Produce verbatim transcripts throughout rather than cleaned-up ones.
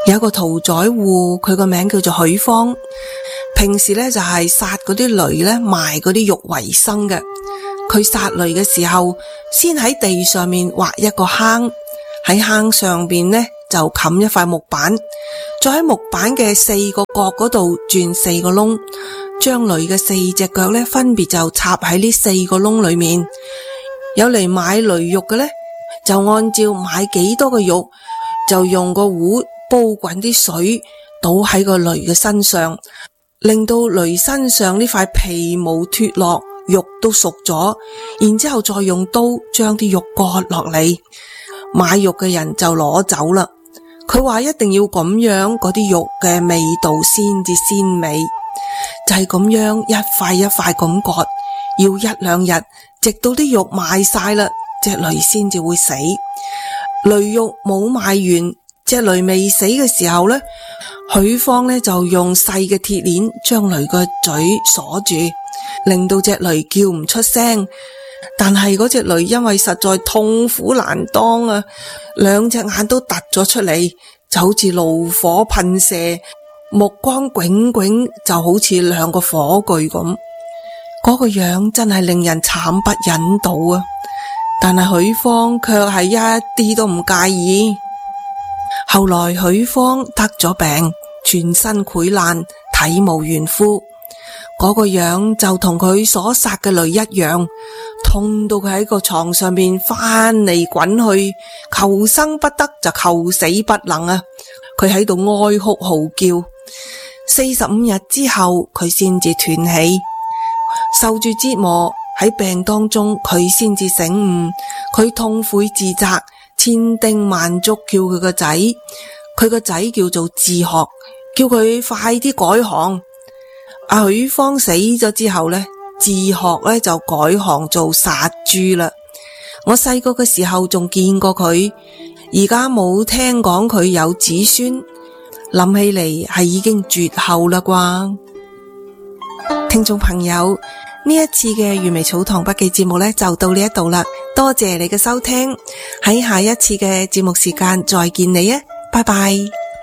有個屠宰戶，佢個名叫做許芳，平時咧就係殺嗰啲驢咧賣嗰啲肉為生嘅。佢殺驢嘅時候，先喺地上面挖一個坑，喺坑上邊呢就冚一塊木板，再喺木板嘅四個角嗰度鑽四個窿，將驢嘅四隻腳咧分別就插喺呢四個窿裏面。有嚟買驢肉嘅咧，就按照買幾多嘅肉，就用個壺煲滾啲水倒喺個驢嘅身上，令到驢身上呢塊皮毛脫落，肉都熟咗，然之後再用刀將啲肉割落嚟，買肉嘅人就攞走啦。佢話一定要咁樣，嗰啲肉嘅味道先至鮮美，就係咁樣一塊一塊咁割，要一兩日，直到啲肉賣晒啦，隻驢先至會死。驢肉冇賣完，隻驢未死嘅時候呢，許芳呢就用細嘅鐵鏈將驢個嘴鎖住，令到隻驢叫唔出聲。但係嗰隻驢因為實在痛苦難當啊，兩隻眼都突咗出嚟，就好似怒火噴射，目光炯炯，就好似兩個火炬咁。嗰個樣真係令人慘不忍睹啊！但係許芳卻係一啲都唔介意。後來許芳得咗病，全身潰爛，體無完膚，嗰個樣就同佢所殺嘅驢一樣，痛到佢喺個床上面翻嚟滾去，求生不得就求死不能啊！佢喺度哀哭號叫，四十五日之後佢先至斷氣。受住折磨喺病當中，佢先至醒悟，佢痛悔自責，千叮萬囑叫佢個仔，佢個仔叫做志學，叫佢快啲改行。阿許芳死咗之後呢，志學呢就改行做殺豬啦。我細個嘅時候仲見過佢，而家冇聽講佢有子孫，諗起嚟係已經絕後啦啩。聽眾朋友，呢一次嘅粵微草堂筆記節目呢就到呢一度啦，多謝你嘅收聽，喺下一次嘅節目時間再見你啊，拜拜。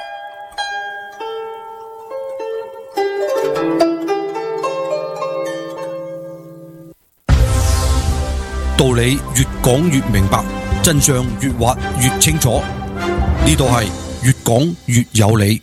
道理越講越明白，真相越挖越清楚，呢度係越講越有理。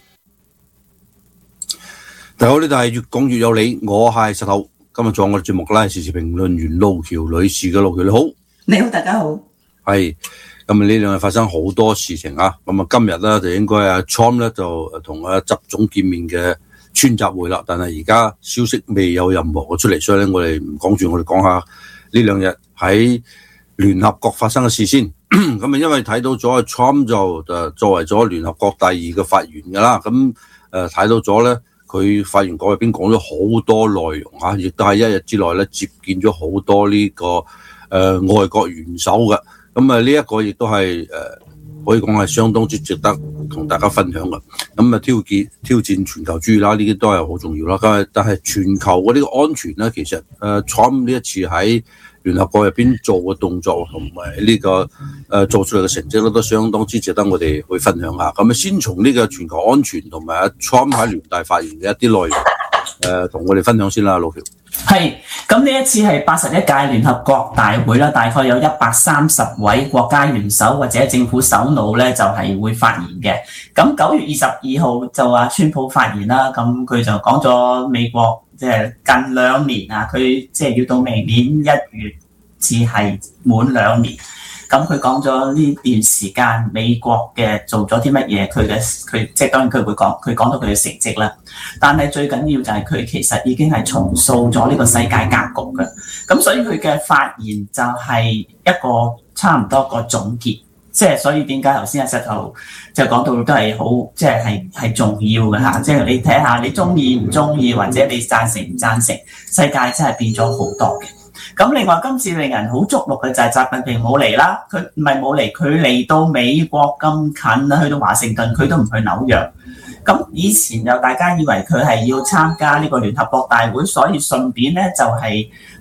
大家好，呢度係越講越有理，我係石頭。今日做我哋節目啦，時事評論員路橋女士嘅。路橋你好。 你好，大家好。 係咁啊！呢兩日發生好多事情啊。咁啊，今日咧就應該阿 Trump 咧就同阿習總見面嘅川習會啦。但係而家消息未有任何嘅出嚟，所以咧我哋唔講住，我哋講下呢兩日喺聯合國發生嘅事先。咁啊，因為睇到咗阿 Trump 就誒作為咗聯合國第二個發言噶啦，咁誒睇到咗咧。佢發言稿入邊講咗好多內容嚇，亦都係一日之內咧接見咗好多呢、這個誒、呃、外國元首嘅。咁啊呢一個亦都係誒可以講係相當之值得同大家分享嘅。咁啊挑戰挑戰全球主義啦，呢啲都係好重要啦。咁但係全球嗰啲安全咧，其實誒 Trump 呢一次喺聯合國入邊做嘅動作同埋呢個誒、呃、做出嚟嘅成績咧，都相當之值得我哋去分享下。咁啊，先從呢個全球安全同埋阿 Trump 喺聯大發言嘅一啲內容，誒、呃、同我哋分享先啦，路橋。 係，咁呢一次係八十一屆聯合國大會啦，大概有一百三十位國家元首或者政府首腦咧，就係、是、會發言嘅。咁九月二十二號就話川普發言啦，咁佢就講咗美國。即係近兩年啊，佢即係要到明年一月至係滿兩年。咁佢講咗呢段時間美國嘅做咗啲乜嘢，佢嘅佢即係當然佢會講，佢講到佢嘅成績啦。但係最緊要就係佢其實已經係重塑咗呢個世界格局嘅。咁所以佢嘅發言就係一個差唔多個總結。即係所以點解頭先阿石頭就講到都係好，即係係係重要嘅嚇。即係你睇下，你中意唔中意，或者你贊成唔贊成，世界真係變咗好多嘅。咁另外今次令人好矚目嘅就係習近平冇嚟啦，佢唔係冇嚟，佢嚟到美國咁近啦，去到華盛頓佢都唔去紐約。咁以前就大家以為佢係要參加呢個聯合國大會，所以順便咧就係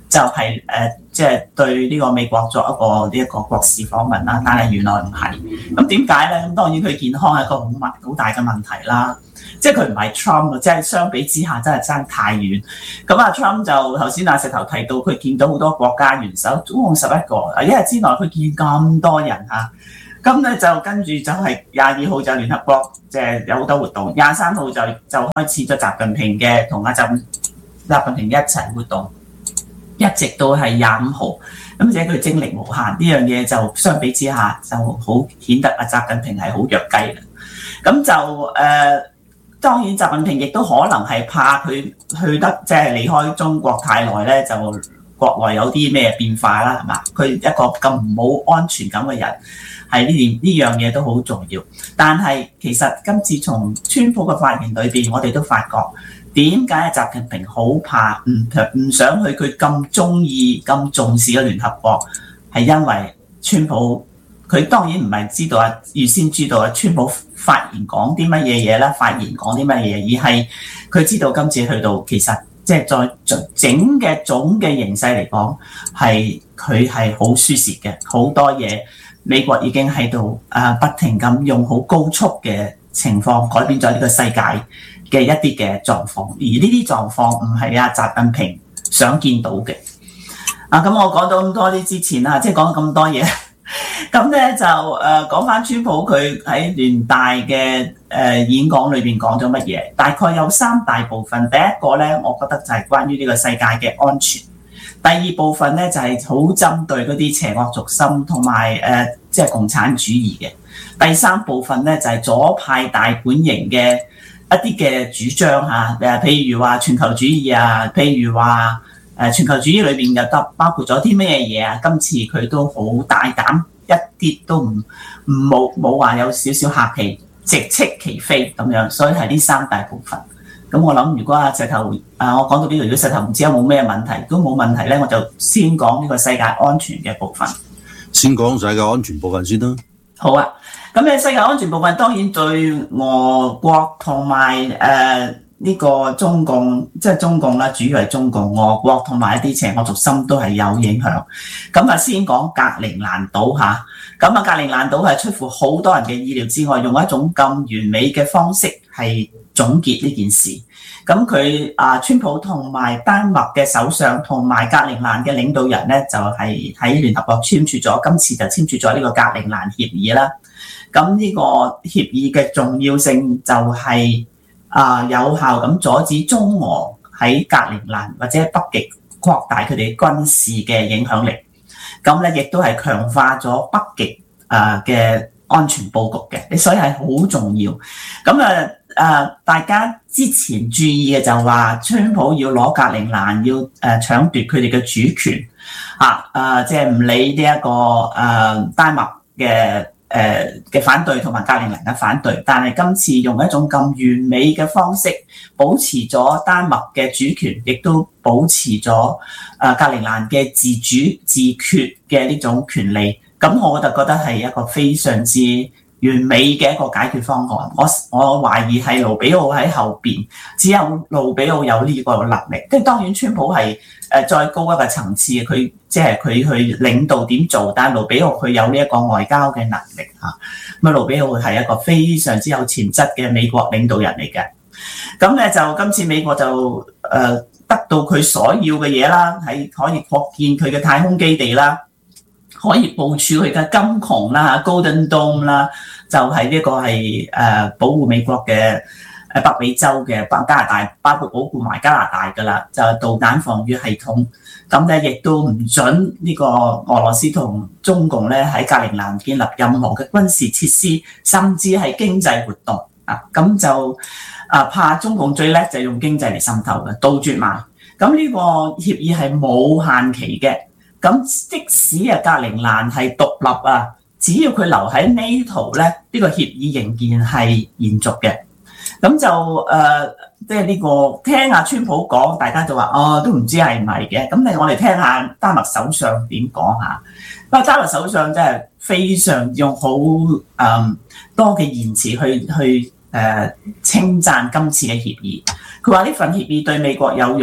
就係、是、誒，即、呃、係、就是、對呢個美國作一個呢一個國事訪問啦，但係原來唔係。咁點解咧？咁當然佢健康係一個好問好大嘅問題啦。即係佢唔係 Trump， 即係相比之下真係爭太遠。咁啊 Trump 就頭先阿石頭提到，佢見到好多國家元首，總共十一個，一日之內佢見咁多人嚇。咁咧就跟住就係廿二號就聯合國即係有好多活動，廿三號就就開始咗習近平嘅同阿習習近平一齊活動，一直到係廿五號。咁而且佢精力無限，呢樣嘢就相比之下就好顯得阿習近平係好弱雞嘅。咁就誒、呃，當然習近平亦都可能係怕佢去得即係離開中國太耐咧，就國內有啲咩變化啦，係嘛？佢一個咁冇安全感嘅人。係呢件呢樣嘢都好重要，但係其實今次從川普嘅發言裏邊，我哋都發覺點解習近平好怕唔唔想去佢咁中意咁重視嘅聯合國，係因為川普佢當然唔係知道啊，預先知道啊，川普發言講啲乜嘢嘢啦，發言講啲乜嘢，而係佢知道今次去到其實即係在整嘅總嘅形勢嚟講，係佢係好舒適嘅，好多嘢。美國已經喺度誒不停咁用好高速嘅情況改變咗呢個世界嘅一啲嘅狀況，而呢啲狀況唔係阿習近平想見到嘅。啊，咁我講到咁多啲之前啦，即係講咁多嘢，咁咧就誒講翻川普佢喺聯大嘅誒、呃、演講裏邊講咗乜嘢？大概有三大部分。第一個咧，我覺得就係關於呢個世界嘅安全。第二部分咧就係好針對嗰啲邪惡軸心同埋誒即係共產主義嘅。第三部分咧就係左派大本營嘅一啲嘅主張嚇，誒譬如話全球主義啊，譬如話誒全球主義裏邊又得包括咗啲咩嘢啊？今次佢都好大膽，一啲都唔唔冇冇話有少少客氣，直斥其非咁樣，所以係呢三大部分。咁我諗，如果阿石頭啊，我講到呢度，如果石頭唔知有冇咩問題，如果冇問題咧，我就先講呢個世界安全嘅部分。 先講世界安全部分先啦。 好啊，咁咧世界安全部分當然對俄國同埋誒呢個中共，即係中共啦，主要係中共、俄國同埋一啲邪惡軸心都係有影響。咁啊，先講格陵蘭島嚇。咁啊，格陵蘭島係出乎好多人嘅意料之外，用一種咁完美嘅方式係總結呢件事。咁佢啊，川普同埋丹麥嘅首相同埋格陵蘭嘅領導人咧，就係喺聯合國簽署咗，今次就簽署咗呢個格陵蘭協議啦。咁呢個協議嘅重要性就係啊，有效咁阻止中俄喺格陵蘭或者北極擴大佢哋軍事嘅影響力。咁咧，亦都係強化咗北極啊嘅安全佈局嘅，所以係好重要。咁啊〜誒、呃，大家之前注意嘅就話，川普要攞格陵蘭，要誒、呃、搶奪佢哋嘅主權，啊誒，即係唔理呢、這、一個誒、呃、丹麥嘅誒嘅反對同埋格陵蘭嘅反對，但係今次用一種咁完美嘅方式，保持咗丹麥嘅主權，亦都保持咗誒、呃、格陵蘭嘅自主自決嘅呢種權利。咁我就覺得係一個非常之完美嘅一個解決方案，我我懷疑係盧比奧喺後邊，只有盧比奧有呢個能力。即係當然，川普係誒再高一個層次，佢即係佢去領導點做，但係盧比奧佢有呢一個外交嘅能力嚇。咁啊，盧比奧係一個非常之有潛質嘅美國領導人嚟嘅。咁咧就今次美國就誒、呃、得到佢所要嘅嘢啦，係可以擴建佢嘅太空基地啦。可以部署佢嘅金穹啦、Golden Dome 啦，就係呢個係誒保護美國嘅誒北美洲嘅北加拿大，包括保護埋加拿大噶啦，就係導彈防禦系統。咁咧亦都唔準呢個俄羅斯同中共咧喺格陵蘭建立任何嘅軍事設施，甚至係經濟活動啊。咁就啊怕中共最叻就用經濟嚟滲透嘅，杜絕埋。咁呢個協議係冇限期嘅。咁即使啊格陵蘭係獨立啊，只要佢留喺 NATO 咧，呢個協議仍然係延續嘅。咁就誒，即係呢個聽阿川普講，大家就話哦，都唔知係唔係嘅。咁嚟我哋聽下丹麥首相點講下。不過丹麥首相真係非常用好誒、嗯、多嘅言辭去去誒稱讚今次嘅協議。佢話呢份協議對美國有用。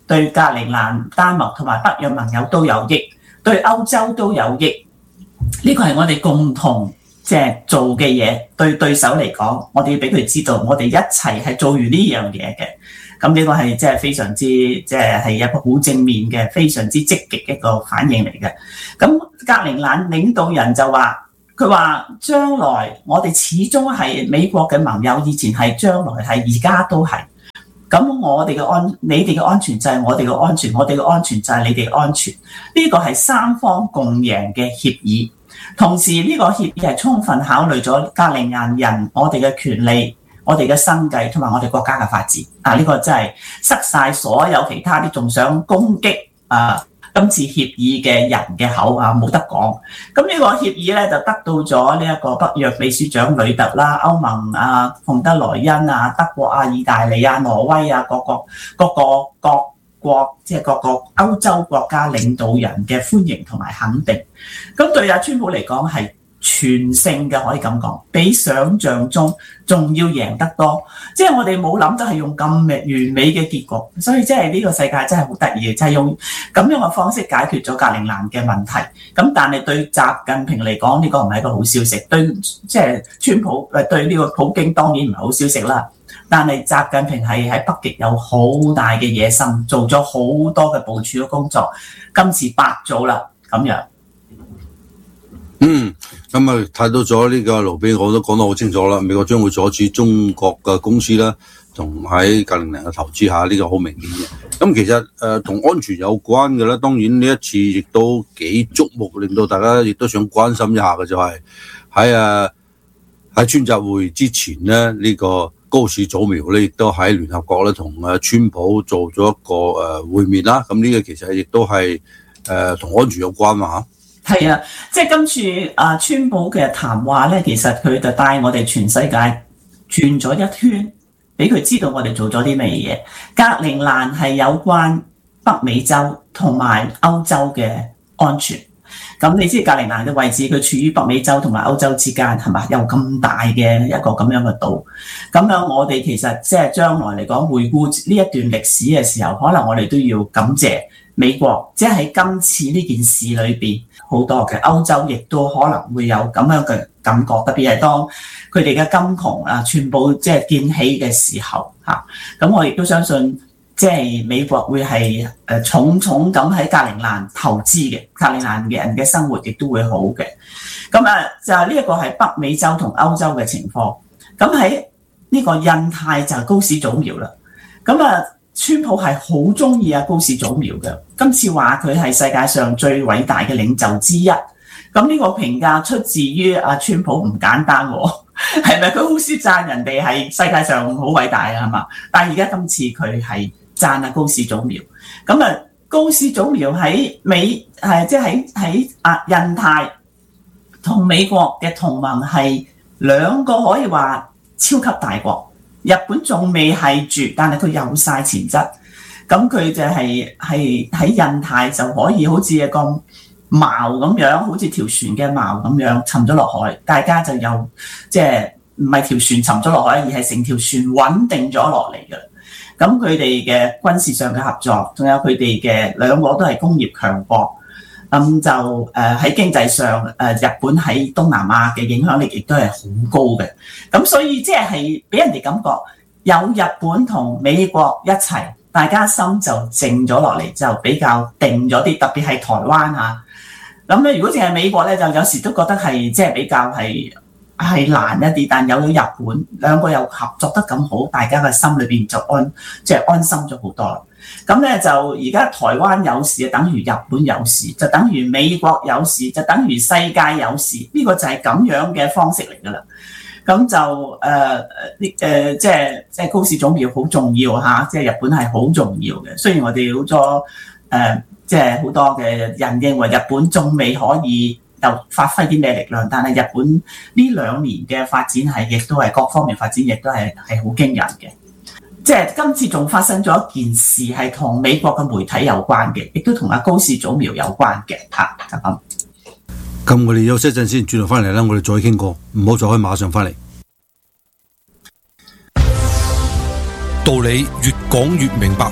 對格陵蘭、丹麥同埋北約盟友都有益，對歐洲都有益。呢個係我哋共同即係做嘅嘢。對對手嚟講，我哋要俾佢知道，我哋一齊係做完呢樣嘢嘅。咁呢個係即係非常之即係係一個好正面嘅、非常之積極一個反應嚟嘅。咁格陵蘭領導人就話：佢話將來我哋始終係美國嘅盟友，以前係，將來係，而家都係。咁我哋嘅安，你哋嘅安全就係我哋嘅安全，我哋嘅安全就係你哋嘅安全。呢個係三方共贏嘅協議。同時呢個協議係充分考慮咗格陵蘭人我哋嘅權利、我哋嘅生計同埋我哋國家嘅發展。啊，呢個真係塞晒所有其他啲仲想攻擊啊今次協議嘅人嘅口啊，冇得講。咁呢個協議咧就得到咗呢一個北約秘書長呂特啦、歐盟啊、馮德萊恩啊、德國啊、意大利啊、挪威啊各個各個各國即係各個歐洲國家領導人嘅歡迎同埋肯定。咁對阿川普嚟講係全勝嘅，可以咁講，比想像中仲要贏得多。即係我哋冇諗到係用咁完美嘅結局，所以即係呢個世界真係好得意嘅，就係、是、用咁樣嘅方式解決咗格陵蘭嘅問題。咁但係對習近平嚟講，呢、這個唔係一個好消息。對即係川普誒對呢個普京當然唔係好消息啦。但係習近平係喺北極有好大嘅野心，做咗好多嘅部署嘅工作，今次白做啦咁樣。 嗯，咁啊睇到咗呢個盧比，我都講得好清楚啦。美國將會阻止中國嘅公司啦，同喺格陵蘭嘅投資下，呢、這個好明顯嘅。咁其實誒同、呃、安全有關嘅咧，當然呢一次亦都幾矚目，令到大家亦都想關心一下嘅就係喺誒喺川習會之前咧，呢、這個高市早苗咧亦都喺聯合國咧同誒川普做咗一個誒、呃、會面啦。咁呢個其實亦都係誒同安全有關嘛嚇。 係啊，即係今次啊川普嘅談話咧，其實佢就帶我哋全世界轉咗一圈，俾佢知道我哋做咗啲咩嘢。格陵蘭係有關北美洲同埋歐洲嘅安全。咁你知格陵蘭嘅位置，佢處於北美洲同埋歐洲之間，係嘛？有咁大嘅一個咁樣嘅島。咁樣我哋其實即係將來嚟講，回顧呢一段歷史嘅時候，可能我哋都要感謝美國，即係喺今次呢件事裏邊，好多嘅歐洲亦都可能會有咁樣嘅感覺，特別係當佢哋嘅金窮啊，全部即係建起嘅時候嚇。咁我亦都相信，即係美國會係誒重重咁喺格陵蘭投資嘅，格陵蘭嘅人嘅生活亦都會好嘅。咁啊，就係呢一個係北美洲同歐洲嘅情況。咁喺呢個印太就係高市早苗啦。咁啊，川普係好中意啊高市早苗嘅。今次話佢係世界上最偉大嘅領袖之一。咁呢個評價出自於阿川普唔簡單喎，係咪？佢好少讚人哋係世界上好偉大啊，係嘛？但係而家今次佢係讚啊高市早苗。咁啊，高市早苗喺美係即係喺喺啊印太同美國嘅同盟係兩個可以話超級大國。日本仲未係住，但係佢有晒潛質。咁佢就係係喺印太就可以好似一個錨咁樣，好似條船嘅錨咁樣沉咗落海，大家就有即係唔係條船沉咗落海，而係成條船穩定咗落嚟嘅。咁佢哋嘅軍事上嘅合作，仲有佢哋嘅兩個都係工業強國。咁就誒喺、呃、經濟上，誒、呃、日本喺東南亞嘅影響力亦都係好高嘅。咁所以即係俾人哋感覺有日本同美國一齊，大家心就靜咗落嚟，就比較定咗啲。特別係台灣啊，咁咧如果淨係美國咧，就有時都覺得係即係比較係係難一啲。但有咗日本兩個又合作得咁好，大家嘅心裏邊就安即係、就是、安心咗好多。咁咧就而家台灣有事，就等於日本有事，就等於美國有事，就等於世界有事。呢、這個就係咁樣嘅方式嚟㗎啦。咁就誒誒誒，即係即係高市早苗好重要嚇，即係日本係好重要嘅。雖然我哋好多誒，即係好多嘅人認為日本仲未可以又發揮啲咩力量，但係日本呢兩年嘅發展係亦都係各方面發展，亦都係係好驚人嘅。即係今次仲發生咗一件事係同美國嘅媒體有關嘅，亦都同阿高市早苗有關嘅嚇，就咁。 咁我哋休息一陣先，轉頭翻嚟啦，我哋再傾過，唔好再可以馬上翻嚟。道理越講越明白，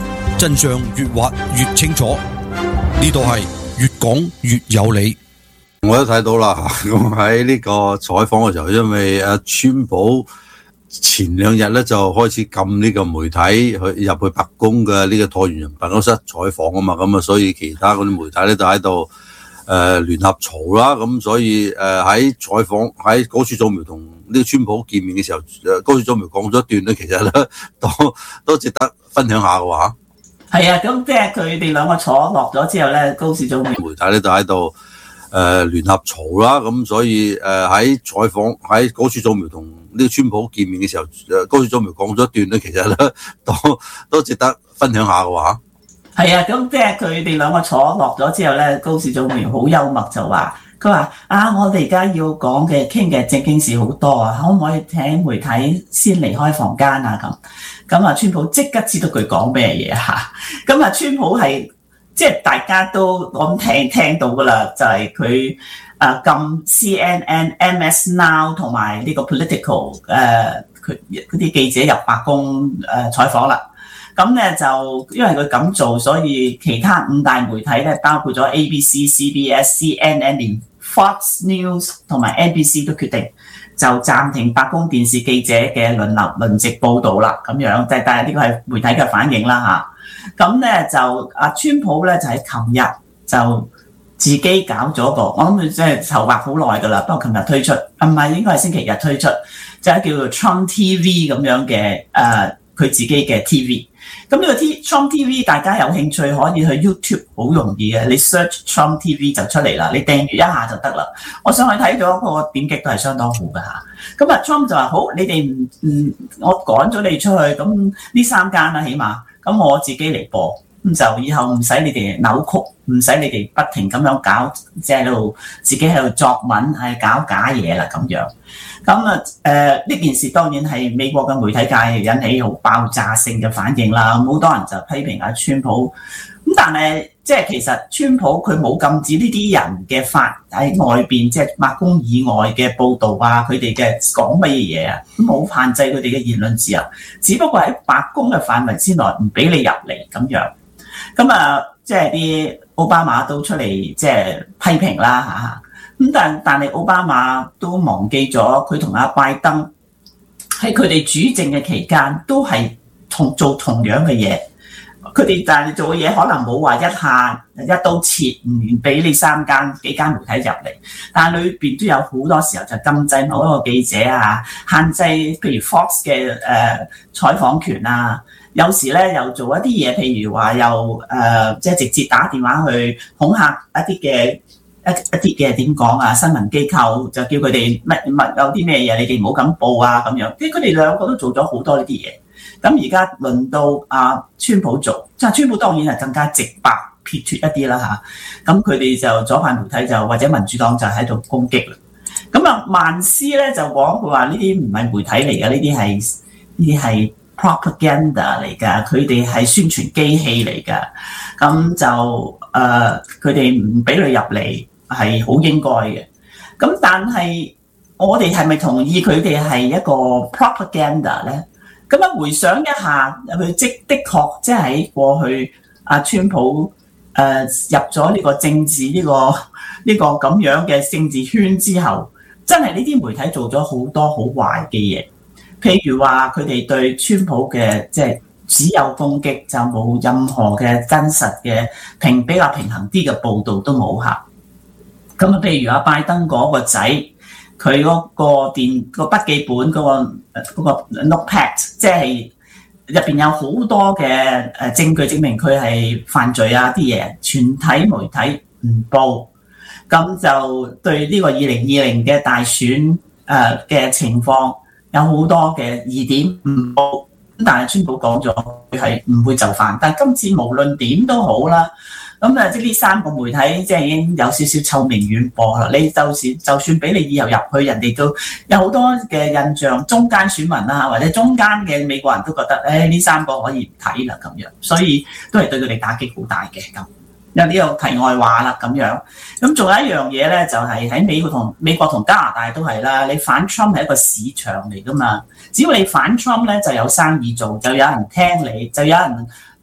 真相越挖越清楚。呢度係越講越有理。 我都睇到啦，咁喺呢個採訪嘅時候，因為阿川普前兩日咧就開始禁呢個媒體去入去白宮嘅呢個橢圓人辦公室採訪啊嘛，咁啊所以其他嗰啲媒體咧就喺度誒聯合嘈啦，咁所以誒喺採訪喺高市早苗同呢個川普見面嘅時候，誒高市早苗講咗一段咧，其實咧都都值得分享下嘅話。 係啊，咁即係佢哋兩個坐落咗之後咧，高市早苗媒體咧就喺度誒聯合嘈啦，咁所以誒喺採訪喺高市早苗同呢個川普見面嘅時候，誒高市早苗講咗一段咧，其實咧都都值得分享下嘅話。 係啊，咁即係佢哋兩個坐落咗之後咧，高市早苗好幽默就話：佢話啊，我哋而家要講嘅傾嘅正經事好多啊，可唔可以請媒體先離開房間啊？咁咁啊，川普即刻知道佢講咩嘢嚇。咁啊，川普係即係大家都我聽聽到噶啦，就係佢啊禁 C N N、M S Now 同埋呢個 Political 誒佢嗰啲記者入白宮誒、呃、採訪啦。咁咧就因為佢咁做，所以其他五大媒體咧，包括咗 A B C、C B S、C N N、連 Fox News 同埋 N B C 都決定就暫停白宮電視記者嘅輪流輪值報導啦。咁樣即係但係呢個係媒體嘅反應啦嚇。咁咧就阿川普咧就喺琴日就自己搞咗個，我諗佢即係籌劃好耐㗎啦。不過琴日推出，唔係應該係星期日推出，就係叫做 Trump T V 咁樣嘅誒佢自己嘅 T V。咁呢個 Trump T V 大家有興趣可以去 YouTube 好容易嘅，你 search Trump T V 就出嚟啦，你訂閱一下就得啦。我上去睇咗個點擊都係相當好㗎嚇。咁啊 Trump 就話好，你哋唔唔，我趕咗你出去，咁呢三間啦起碼，咁我自己嚟播，咁就以後唔使你哋扭曲，唔使你哋不停咁樣搞，即係喺度自己喺度作文係搞假嘢啦咁樣。咁啊，誒、呃、呢件事當然係美國嘅媒體界引起好爆炸性嘅反應啦，好多人就批評阿川普。咁但係即係其實川普佢冇禁止呢啲人嘅發喺外邊，即係白宮以外嘅報導啊，佢哋嘅講乜嘢啊，冇限制佢哋嘅言論自由，只不過喺白宮嘅範圍之內唔俾你入嚟咁樣。咁啊，即係啲奧巴馬都出嚟即係批評啦嚇。咁但但係奧巴馬都忘記咗佢同阿拜登喺佢哋主政嘅期間都係同做同樣嘅嘢，佢哋但係做嘅嘢可能冇話一下一刀切唔俾你三間幾間媒體入嚟，但係裏邊都有好多時候就禁制某一個記者啊，限制譬如 Fox 嘅誒、呃、採訪權啊，有時咧又做一啲嘢，譬如話又誒即係直接打電話去恐嚇一啲嘅。一一啲嘅點講啊，新聞機構就叫佢哋乜乜有啲咩嘢，你哋唔好咁報啊咁樣。即係佢哋兩個都做咗好多呢啲嘢。咁而家輪到阿川普做，即係川普當然係更加直白撇脱一啲啦嚇。咁佢哋就左派媒體就或者民主黨就喺度攻擊啦。咁啊，曼斯咧就講佢話呢啲唔係媒體嚟嘅，呢啲係呢啲係 propaganda 嚟㗎，佢哋係宣傳機器嚟㗎。咁就誒，佢哋唔俾佢入嚟。係好應該嘅，咁但係我哋係咪同意佢哋係一個 propaganda 咧？咁啊回想一下，佢即的確即係喺過去阿川普誒、呃、入咗呢個政治呢、呢個呢、呢個咁樣嘅政治圈之後，真係呢啲媒體做咗好多好壞嘅嘢，譬如話佢哋對川普嘅即係只有攻擊，就冇任何嘅真實嘅平比較平衡啲嘅報導都冇嚇。咁啊，譬如阿拜登嗰個仔，佢嗰個電個筆記本嗰、嗰個嗰個 notepad，即係入邊有好多嘅誒證據證明佢係犯罪啊啲嘢，全體媒體唔報，咁就對呢個二零二零嘅大選誒嘅情況有好多嘅疑點唔報，但係川普講咗佢係唔會就範，但係今次無論點都好啦。咁啊，即係呢三個媒體，即係已經有少少臭名遠播啦。你就算就算俾你以後入去，人哋都有好多嘅印象，中間選民啊，或者中間嘅美國人都覺得，誒呢三個可以唔睇啦咁樣，所以都係對佢哋打擊好大嘅咁。有呢個題外話啦咁樣。咁仲有一樣嘢咧，就係喺美國同美國同加拿大都係啦。你反 Trump 係一個市場嚟噶嘛，只要你反 Trump 咧，就有生意做，就有人聽你，就有人。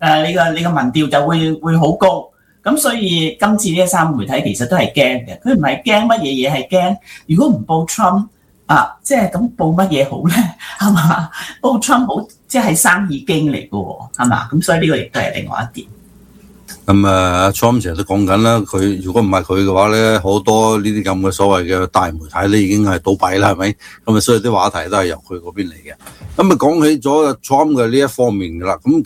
誒你個你個民調就會會好高。咁所以今次呢三個媒體其實都係驚嘅，佢唔係驚乜嘢嘢，係驚如果唔報 Trump 啊，即係咁報乜嘢好咧？係嘛？報 Trump 好，即係生意經嚟嘅喎，係嘛？咁所以呢個亦都係另外一點。 咁啊 Trump 成日都講緊啦，佢如果唔係佢嘅話咧，好多呢啲咁嘅所謂嘅大媒體咧已經係倒閉啦，係咪？咁啊，所以啲話題都係由佢嗰邊嚟嘅。咁啊，講起咗 Trump 嘅呢一方面㗎啦，咁